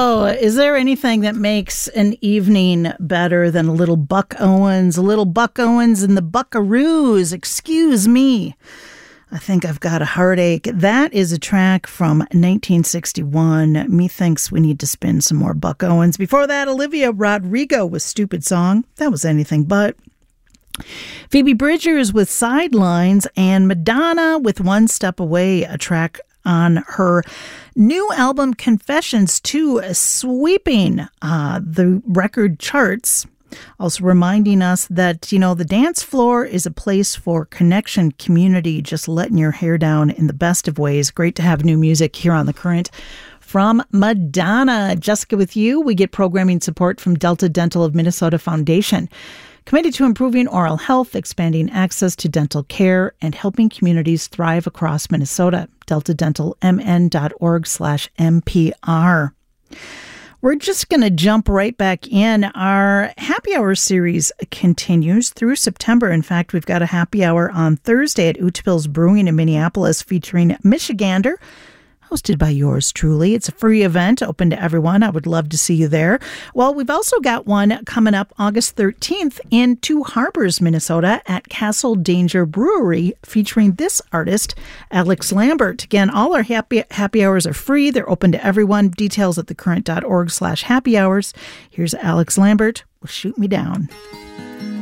Oh, is there anything that makes an evening better than a little Buck Owens? A little Buck Owens and the Buckaroos. Excuse me. I think I've got a heartache. That is a track from 1961. Methinks we need to spin some more Buck Owens. Before that, Olivia Rodrigo with Stupid Song. That was anything but. Phoebe Bridgers with Sidelines, and Madonna with One Step Away, a track on her new album Confessions 2, sweeping the record charts. Also reminding us that, the dance floor is a place for connection, community, just letting your hair down in the best of ways. Great to have new music here on The Current from Madonna. Jessica with you. We get programming support from Delta Dental of Minnesota Foundation, committed to improving oral health, expanding access to dental care, and helping communities thrive across Minnesota. DeltaDentalMN.org/MPR. We're just going to jump right back in. Our happy hour series continues through September. In fact, we've got a happy hour on Thursday at Utepils Brewing in Minneapolis featuring Michigander, hosted by yours truly. It's a free event, open to everyone. I would love to see you there. Well, we've also got one coming up August 13th in Two Harbors, Minnesota at Castle Danger Brewery, featuring this artist, Alex Lambert. Again, all our happy hours are free. They're open to everyone. Details at thecurrent.org/happy hours. Here's Alex Lambert with Shoot Me Down.